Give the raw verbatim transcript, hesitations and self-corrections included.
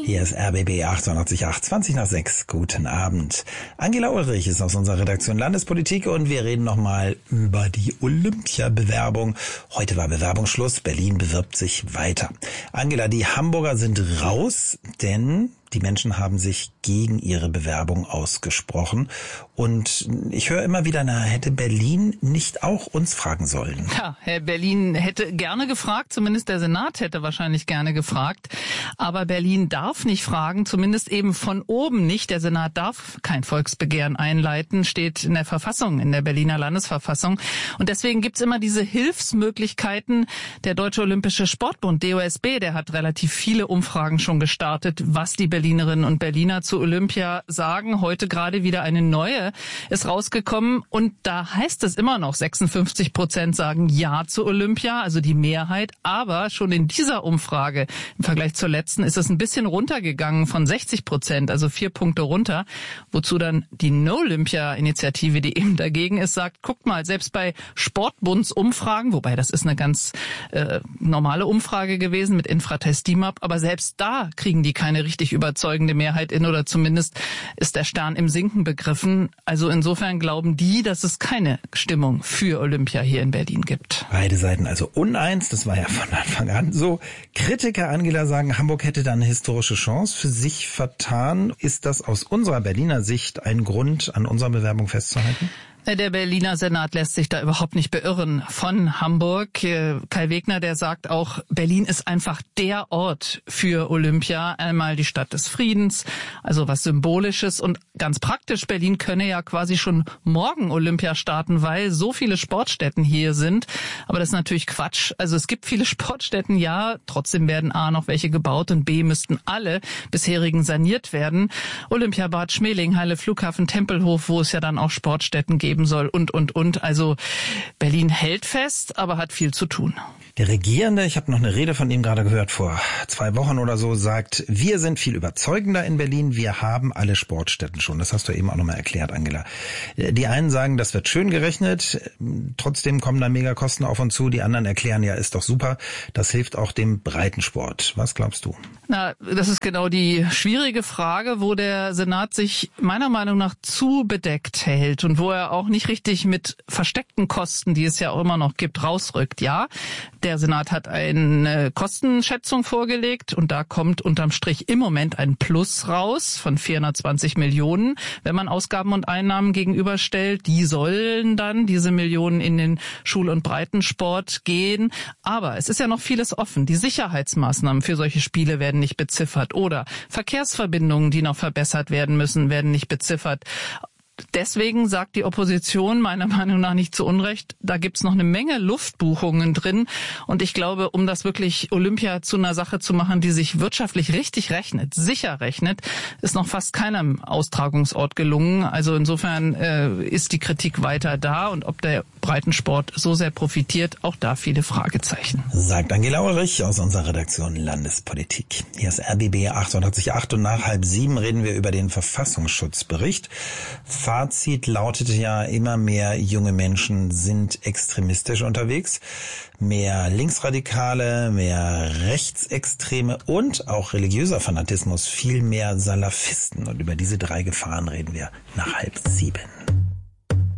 Hier ist R B B achtundachtzig Komma acht, zwanzig nach sechs. Guten Abend. Angela Ulrich ist aus unserer Redaktion Landespolitik und wir reden nochmal über die Olympiabewerbung. Heute war Bewerbungsschluss. Berlin bewirbt sich weiter. Angela, die Hamburger sind raus, denn die Menschen haben sich gegen ihre Bewerbung ausgesprochen. Und ich höre immer wieder, na, hätte Berlin nicht auch uns fragen sollen? Ja, Herr Berlin hätte gerne gefragt, zumindest der Senat hätte wahrscheinlich gerne gefragt. Aber Berlin darf nicht fragen, zumindest eben von oben nicht. Der Senat darf kein Volksbegehren einleiten, steht in der Verfassung, in der Berliner Landesverfassung. Und deswegen gibt's immer diese Hilfsmöglichkeiten. Der Deutsche Olympische Sportbund, D O S B, der hat relativ viele Umfragen schon gestartet, was die Berlinerinnen und Berliner zu Olympia sagen. Heute gerade wieder eine neue ist rausgekommen und da heißt es immer noch, sechsundfünfzig Prozent sagen Ja zu Olympia, also die Mehrheit. Aber schon in dieser Umfrage, im Vergleich zur letzten, ist es ein bisschen runtergegangen von sechzig Prozent, also vier Punkte runter. Wozu dann die No-Olympia-Initiative, die eben dagegen ist, sagt, guckt mal, selbst bei Sportbundsumfragen, wobei das ist eine ganz äh, normale Umfrage gewesen mit Infratest D I M A P, aber selbst da kriegen die keine richtig überzeugende Mehrheit in oder zumindest ist der Stern im Sinken begriffen. Also insofern glauben die, dass es keine Stimmung für Olympia hier in Berlin gibt. Beide Seiten also uneins, das war ja von Anfang an so. Kritiker, Angela, sagen, Hamburg hätte da eine historische Chance für sich vertan. Ist das aus unserer Berliner Sicht ein Grund, an unserer Bewerbung festzuhalten? Der Berliner Senat lässt sich da überhaupt nicht beirren von Hamburg. Kai Wegner, der sagt auch, Berlin ist einfach der Ort für Olympia. Einmal die Stadt des Friedens, also was Symbolisches und ganz praktisch. Berlin könne ja quasi schon morgen Olympia starten, weil so viele Sportstätten hier sind. Aber das ist natürlich Quatsch. Also es gibt viele Sportstätten, ja. Trotzdem werden A noch welche gebaut und B müssten alle bisherigen saniert werden. Olympiabad, Schmeling, Halle, Flughafen, Tempelhof, wo es ja dann auch Sportstätten geben soll und, und, und. Also Berlin hält fest, aber hat viel zu tun. Der Regierende, ich habe noch eine Rede von ihm gerade gehört, vor zwei Wochen oder so, sagt, wir sind viel überzeugender in Berlin, wir haben alle Sportstätten schon. Das hast du eben auch nochmal erklärt, Angela. Die einen sagen, das wird schön gerechnet, trotzdem kommen da Megakosten auf uns zu. Die anderen erklären, ja, ist doch super, das hilft auch dem Breitensport. Was glaubst du? Na, das ist genau die schwierige Frage, wo der Senat sich meiner Meinung nach zu bedeckt hält und wo er auch nicht richtig mit versteckten Kosten, die es ja auch immer noch gibt, rausrückt. Ja, der Senat hat eine Kostenschätzung vorgelegt und da kommt unterm Strich im Moment ein Plus raus von vierhundertzwanzig Millionen, wenn man Ausgaben und Einnahmen gegenüberstellt. Die sollen dann, diese Millionen, in den Schul- und Breitensport gehen. Aber es ist ja noch vieles offen. Die Sicherheitsmaßnahmen für solche Spiele werden nicht beziffert oder Verkehrsverbindungen, die noch verbessert werden müssen, werden nicht beziffert. Deswegen sagt die Opposition meiner Meinung nach nicht zu Unrecht, da gibt's noch eine Menge Luftbuchungen drin. Und ich glaube, um das wirklich Olympia zu einer Sache zu machen, die sich wirtschaftlich richtig rechnet, sicher rechnet, ist noch fast keinem Austragungsort gelungen. Also insofern äh, ist die Kritik weiter da. Und ob der Breitensport so sehr profitiert, auch da viele Fragezeichen. Sagt Angela Ulrich aus unserer Redaktion Landespolitik. Hier ist R B B achtundachtzig Komma acht und nach halb sieben reden wir über den Verfassungsschutzbericht. Fazit lautete ja, immer mehr junge Menschen sind extremistisch unterwegs. Mehr Linksradikale, mehr Rechtsextreme und auch religiöser Fanatismus, viel mehr Salafisten. Und über diese drei Gefahren reden wir nach halb sieben.